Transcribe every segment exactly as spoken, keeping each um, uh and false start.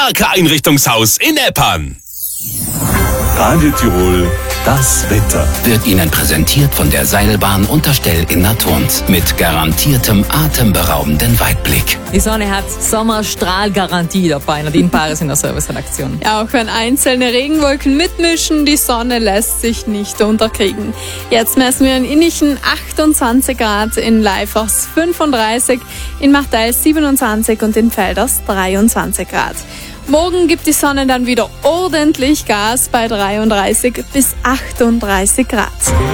Starke Einrichtungshaus in Eppan. Radio Tirol, das Wetter. Wird Ihnen präsentiert von der Seilbahn Unterstell in Naturns mit garantiertem atemberaubenden Weitblick. Die Sonne hat Sommerstrahlgarantie dabei. Nadine Paris in der Serviceredaktion. Ja, auch wenn einzelne Regenwolken mitmischen, die Sonne lässt sich nicht unterkriegen. Jetzt messen wir in Innichen achtundzwanzig Grad, in Leifers fünfunddreißig, in Marteil siebenundzwanzig und in Velders dreiundzwanzig Grad. Morgen gibt die Sonne dann wieder ordentlich Gas bei dreiunddreißig bis achtunddreißig Grad.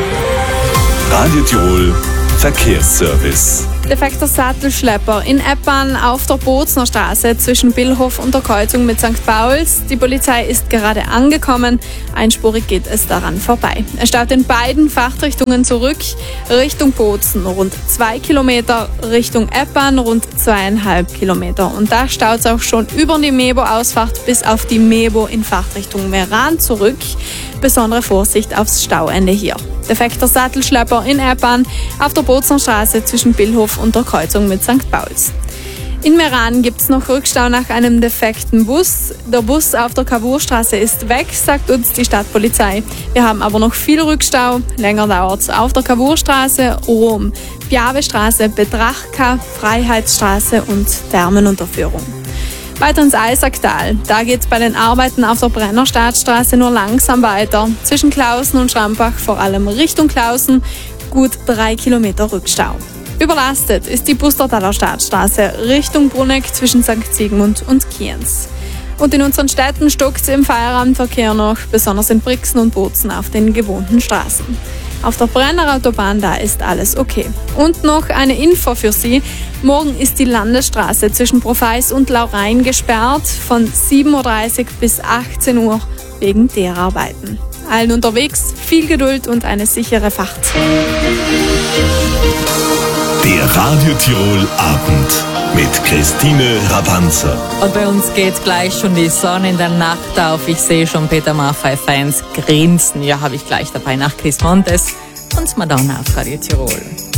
Radio Tirol, Verkehrsservice. Defekter Sattelschlepper in Eppan auf der Bozner Straße zwischen Billhof und der Kreuzung mit Sankt Pauls. Die Polizei ist gerade angekommen. Einspurig geht es daran vorbei. Es staut in beiden Fahrtrichtungen zurück. Richtung Bozen rund zwei Kilometer, Richtung Eppan rund zweieinhalb Kilometer. Und da staut es auch schon über die Mebo-Ausfahrt bis auf die Mebo in Fahrtrichtung Meran zurück. Besondere Vorsicht aufs Stauende hier. Defekter Sattelschlepper in Eppan auf der Bozner Straße zwischen Billhof und der Kreuzung mit Sankt Pauls. In Meran gibt es noch Rückstau nach einem defekten Bus. Der Bus auf der Cavourstraße ist weg, sagt uns die Stadtpolizei. Wir haben aber noch viel Rückstau. Länger dauert es auf der Cavourstraße, Rom, Piavestraße, Betrachka, Freiheitsstraße und Thermenunterführung. Weiter ins Eisacktal. Da geht es bei den Arbeiten auf der Brennerstadtstraße nur langsam weiter. Zwischen Klausen und Schrampach, vor allem Richtung Klausen, gut drei Kilometer Rückstau. Überlastet ist die Pustertaler Stadtstraße Richtung Bruneck zwischen Sankt Sigmund und Kienz. Und in unseren Städten stockt es im Feierabendverkehr noch, besonders in Brixen und Bozen auf den gewohnten Straßen. Auf der Brenner Autobahn, da ist alles okay. Und noch eine Info für Sie. Morgen ist die Landesstraße zwischen Profeis und Laurein gesperrt von sieben Uhr dreißig bis achtzehn Uhr wegen Teerarbeiten. Allen unterwegs viel Geduld und eine sichere Fahrt. Der Radio Tirol Abend mit Christine Rabanzer. Und bei uns geht gleich schon die Sonne in der Nacht auf. Ich sehe schon Peter Maffay-Fans grinsen. Ja, habe ich gleich dabei nach Chris Montes und Madonna auf Radio Tirol.